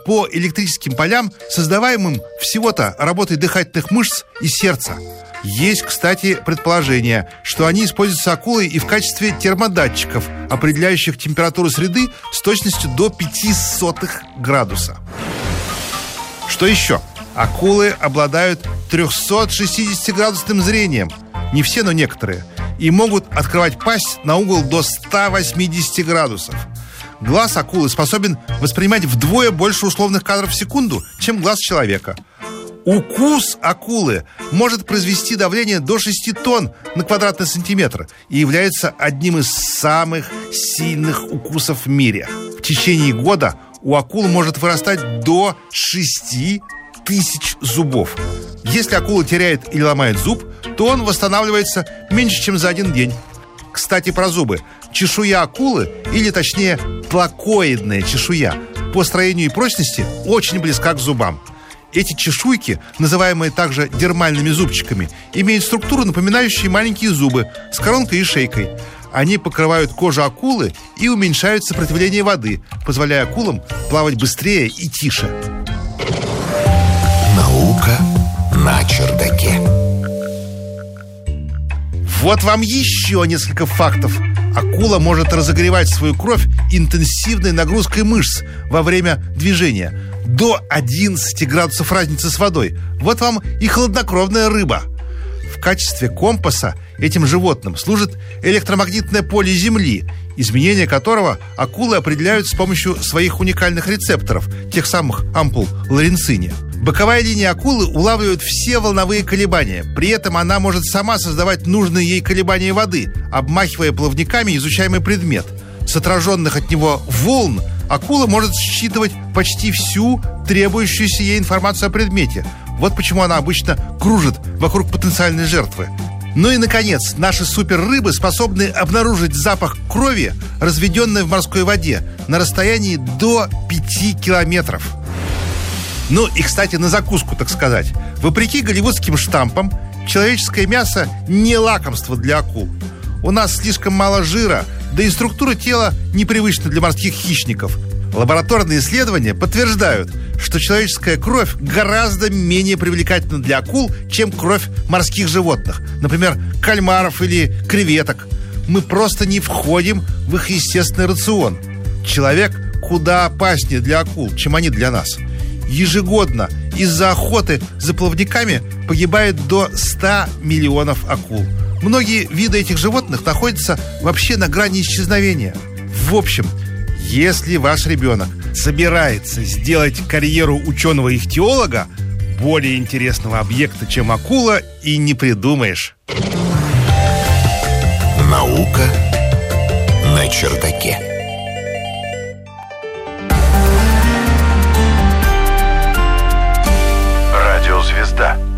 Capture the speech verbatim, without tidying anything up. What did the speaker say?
по электрическим полям, создаваемым всего-то работой дыхательных мышц и сердца. Есть, кстати, предположение, что они используются акулой и в качестве термодатчиков, определяющих температуру среды с точностью до пяти сотых градуса. Что еще? Акулы обладают трехсотшестидесятиградусным зрением. Не все, но некоторые. И могут открывать пасть на угол до ста восьмидесяти градусов. Глаз акулы способен воспринимать вдвое больше условных кадров в секунду, чем глаз человека. Укус акулы может произвести давление до шести тонн на квадратный сантиметр и является одним из самых сильных укусов в мире. В течение года у акулы может вырастать до шести тысяч зубов. Если акула теряет или ломает зуб, то он восстанавливается меньше, чем за один день. Кстати, про зубы. Чешуя акулы, или точнее плакоидная чешуя, по строению и прочности очень близка к зубам. Эти чешуйки, называемые также дермальными зубчиками, имеют структуру, напоминающую маленькие зубы с коронкой и шейкой. Они покрывают кожу акулы и уменьшают сопротивление воды, позволяя акулам плавать быстрее и тише. Наука на чердаке. Вот вам еще несколько фактов. Акула может разогревать свою кровь интенсивной нагрузкой мышц во время движения. До одиннадцати градусов разницы с водой. Вот вам и хладнокровная рыба. В качестве компаса этим животным служит электромагнитное поле Земли, изменения которого акулы определяют с помощью своих уникальных рецепторов, тех самых ампул лоренцини. Боковая линия акулы улавливает все волновые колебания. При этом она может сама создавать нужные ей колебания воды, обмахивая плавниками изучаемый предмет. С отраженных от него волн акула может считывать почти всю требующуюся ей информацию о предмете. Вот почему она обычно кружит вокруг потенциальной жертвы. Ну и, наконец, наши суперрыбы способны обнаружить запах крови, разведенной в морской воде, на расстоянии до пяти километров. Ну и, кстати, на закуску, так сказать. Вопреки голливудским штампам, человеческое мясо не лакомство для акул. У нас слишком мало жира, да и структура тела непривычна для морских хищников. Лабораторные исследования подтверждают, что человеческая кровь гораздо менее привлекательна для акул, чем кровь морских животных, например, кальмаров или креветок. Мы просто не входим в их естественный рацион. Человек куда опаснее для акул, чем они для нас. Ежегодно из-за охоты за плавниками погибает до ста миллионов акул. Многие виды этих животных находятся вообще на грани исчезновения. В общем, если ваш ребенок собирается сделать карьеру ученого-ихтиолога, более интересного объекта, чем акула, и не придумаешь. Наука на чердаке. Радиозвезда.